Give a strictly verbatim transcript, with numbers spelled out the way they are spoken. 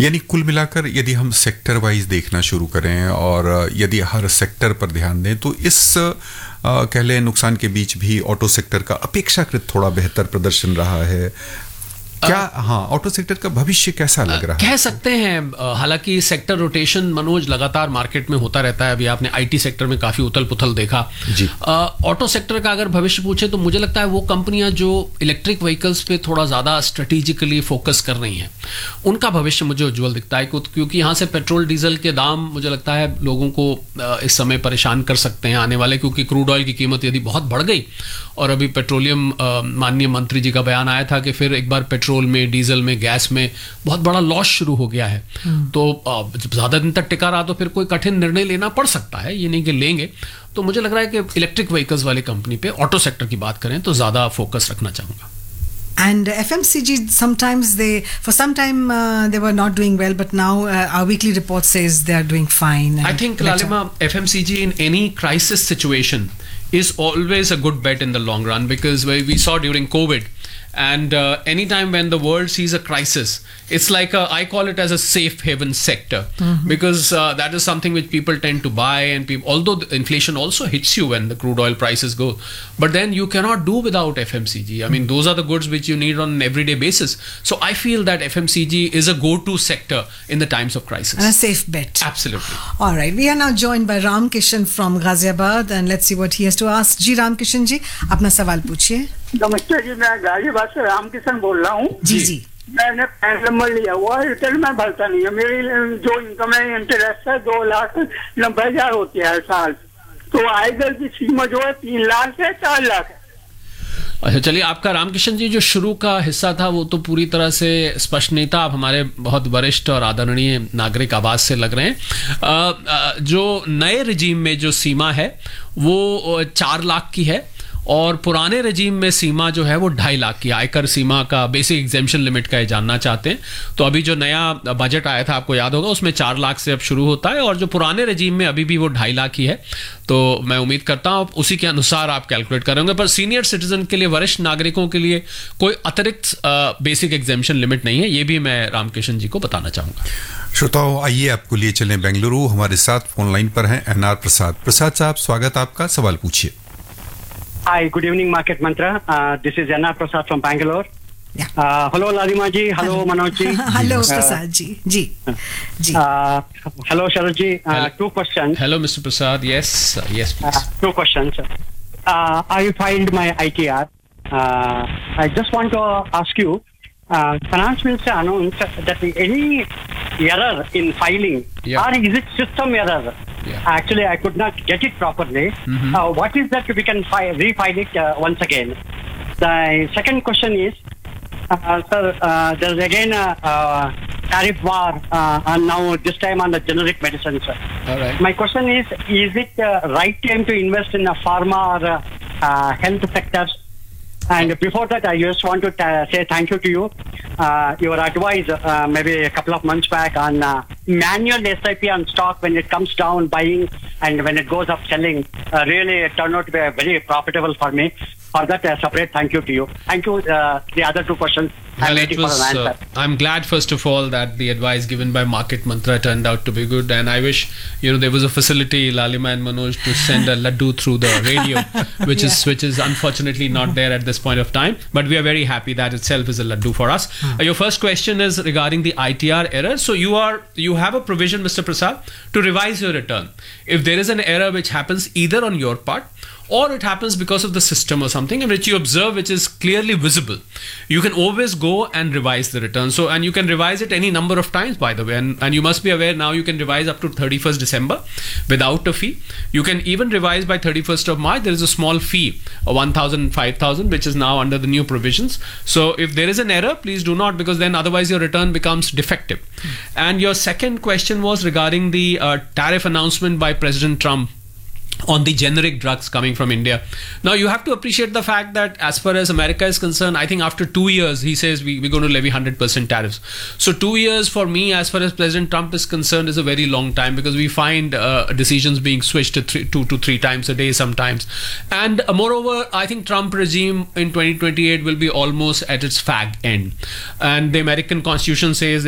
यानी कुल मिलाकर यदि हम सेक्टर वाइज देखना शुरू करें और यदि हर सेक्टर पर ध्यान दें तो इस कह लें नुकसान के बीच भी ऑटो सेक्टर का अपेक्षाकृत थोड़ा बेहतर प्रदर्शन रहा है क्या? हाँ, ऑटो सेक्टर का भविष्य कैसा लग रहा है? कह सकते हैं, हालांकि सेक्टर रोटेशन मनोज लगातार मार्केट में होता रहता है। अभी आपने आईटी सेक्टर में काफी उथल पुथल देखा जी। ऑटो सेक्टर का अगर भविष्य पूछे तो मुझे लगता है वो कंपनियां जो इलेक्ट्रिक व्हीकल्स पे थोड़ा ज्यादा स्ट्रेटेजिकली फोकस कर रही हैं उनका भविष्य मुझे उज्जवल दिखता है, क्योंकि यहाँ से पेट्रोल डीजल के दाम मुझे लगता है लोगों को इस समय परेशान कर सकते हैं आने वाले, क्योंकि क्रूड ऑयल की कीमत यदि बहुत बढ़ गई और अभी पेट्रोलियम माननीय मंत्री जी का बयान आया था कि फिर एक बार पेट्रोल में, डीजल में, गैस में बहुत बड़ा लॉस शुरू हो गया है, तो जब ज्यादा दिन तक टिका रहा तो फिर कोई कठिन निर्णय लेना पड़ सकता है, ये नहीं कि लेंगे। तो मुझे लग रहा है कि इलेक्ट्रिक व्हीकल्स वाली कंपनी पे ऑटो सेक्टर की बात करें तो ज्यादा फोकस रखना चाहूंगा। And F M C G, sometimes they, for some time uh, they were not doing well, but now uh, our weekly report says they are doing fine. I think, Lalima, F M C G in any crisis situation is always a good bet in the long run, because we saw during COVID, and uh, anytime when the world sees a crisis, it's like a, I call it as a safe haven sector, mm-hmm. because uh, that is something which people tend to buy, and people, although the inflation also hits you when the crude oil prices go, but then you cannot do without F M C G. I mean, those are the goods which you need on an everyday basis. So I feel that F M C G is a go-to sector in the times of crisis. And a safe bet. Absolutely. All right. We are now joined by Ram Kishan from Ghaziabad, and let's see what he has to ask. जी राम किशन जी, अपना सवाल पूछिए। नमस्ते जी, मैं गाजियाबाद से राम किशन बोल रहा हूँ। जी जी। मैंने पैन नंबर लिया हुआ है, रिटर्न में भरता नहीं है। मेरी जो इनकम है, इंटरेस्ट है दो लाख नब्बे हजार होती है हर साल, तो आयकर की सीमा जो है तीन लाख है, चार लाख है। अच्छा, चलिए, आपका रामकिशन जी जो शुरू का हिस्सा था वो तो पूरी तरह से स्पष्ट नहीं था। आप हमारे बहुत वरिष्ठ और आदरणीय नागरिक आवाज से लग रहे हैं। जो नए रिजीम में जो सीमा है वो चार लाख की है, और पुराने रजीम में सीमा जो है वो ढाई लाख की, आयकर सीमा का बेसिक एग्जेम्पशन लिमिट का ये जानना चाहते हैं। तो अभी जो नया बजट आया था, आपको याद होगा, उसमें चार लाख से अब शुरू होता है, और जो पुराने रजीम में अभी भी वो ढाई लाख ही है। तो मैं उम्मीद करता हूँ उसी के अनुसार आप कैलकुलेट करेंगे। पर सीनियर सिटीजन के लिए, वरिष्ठ नागरिकों के लिए कोई अतिरिक्त बेसिक एग्जेम्पशन लिमिट नहीं है, ये भी मैं रामकिशन जी को बताना चाहूँगा। श्रोताओं, आइए आपको लिए चलें बेंगलुरु। हमारे साथ फोन लाइन पर हैं एन आर प्रसाद। प्रसाद साहब, स्वागत आपका, सवाल पूछिए। Hi, good evening, Market Mantra. Uh, this is N R Prasad from Bangalore. Yeah. Uh, hello, Lalima ji. Hello, Manoj ji. Hello, Prasad ji. Ji. ji. Uh, hello, Sharad ji. Uh, hello. Two questions. Hello, Mister Prasad. Yes, uh, yes, please. Uh, two questions. Uh, I filed my I T R. Uh, I just want to ask you, uh, Finance Minister announced that any error in filing, yeah. or is it system error? Yeah. Actually, I could not get it properly. Mm-hmm. Uh, what is that we can fi- refile it uh, once again? The second question is, uh, sir, uh, there's again a uh, tariff war, uh, and now this time on the generic medicines. All right. My question is, is it uh, right time to invest in a pharma or uh, uh, health sectors? And before that, I just want to t- say thank you to you. Uh, your advice uh, maybe a couple of months back on uh, manual S I P on stock when it comes down buying, and when it goes up selling, uh, really it turned out to be very profitable for me. For that, a separate thank you to you. Thank you. Uh, the other two questions, well, I'm waiting was, for an answer. Uh, I'm glad, first of all, that the advice given by Market Mantra turned out to be good, and I wish, you know, there was a facility, Lalima and Manoj, to send a laddu through the radio, which yeah. is which is unfortunately not there at this point of time. But we are very happy that itself is a laddu for us. Hmm. Uh, your first question is regarding the I T R error. So you are you have a provision, Mister Prasad, to revise your return if there is an error which happens either on your part, or it happens because of the system or something, and which you observe, which is clearly visible. You can always go and revise the return. So, and you can revise it any number of times, by the way. And, and you must be aware now you can revise up to thirty-first December without a fee. You can even revise by thirty-first of March. There is a small fee, one thousand, five thousand, which is now under the new provisions. So if there is an error, please do not, because then otherwise your return becomes defective. Mm. And your second question was regarding the uh, tariff announcement by President Trump on the generic drugs coming from India. Now you have to appreciate the fact that as far as America is concerned, I think after two years he says we, we're going to levy one hundred percent tariffs. So two years for me, as far as President Trump is concerned, is a very long time, because we find uh, decisions being switched to three, two to three times a day sometimes. And uh, moreover, I think Trump regime in twenty twenty-eight will be almost at its fag end. And the American Constitution says